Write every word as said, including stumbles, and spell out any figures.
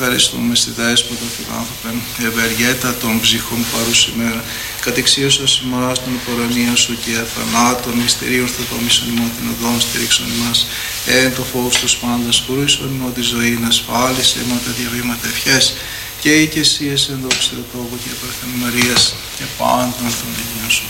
ευχαριστούμε στη δέσποτα φιλάνθρωπεν, ευεργέτα των ψυχών παρούς ημέρα, κατεξίωσας ημάς των υπορανίων σου και αθανάτων, μυστηρίων θετόμισον ημών την οδόν στηρίξον ημάς, εν το φόβος τους πάντας, χωρίσον ημών τη ζωή, να ασφάλισε ημών τα διαβήματα ευχές, και η και εσύ εσεν δόξα Θεοτόκου και Παρθένου Μαρίας και πάντων των Αγίων σου.